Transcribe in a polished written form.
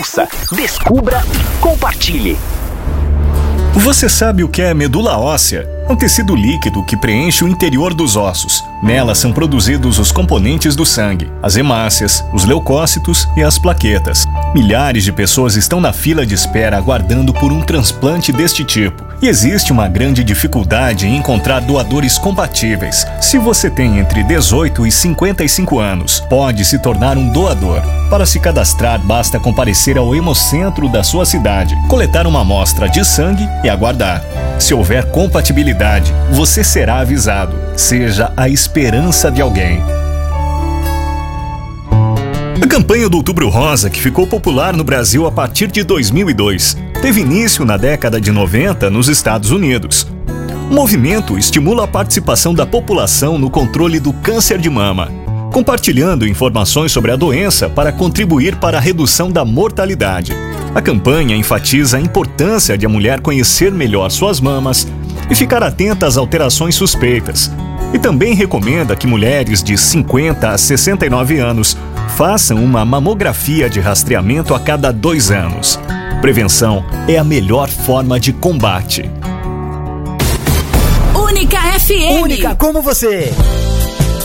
Ouça, descubra e compartilhe. Você sabe o que é medula óssea? É um tecido líquido que preenche o interior dos ossos. Nela são produzidos os componentes do sangue, as hemácias, os leucócitos e as plaquetas. Milhares de pessoas estão na fila de espera aguardando por um transplante deste tipo. E existe uma grande dificuldade em encontrar doadores compatíveis. Se você tem entre 18 e 55 anos, pode se tornar um doador. Para se cadastrar, basta comparecer ao hemocentro da sua cidade, coletar uma amostra de sangue e aguardar. Se houver compatibilidade, você será avisado. Seja a esperança de alguém. A campanha do Outubro Rosa, que ficou popular no Brasil a partir de 2002, teve início na década de 90 nos Estados Unidos. O movimento estimula a participação da população no controle do câncer de mama, compartilhando informações sobre a doença para contribuir para a redução da mortalidade. A campanha enfatiza a importância de a mulher conhecer melhor suas mamas e ficar atenta às alterações suspeitas. E também recomenda que mulheres de 50 a 69 anos façam uma mamografia de rastreamento a cada 2 anos. Prevenção é a melhor forma de combate. Única FM. Única como você.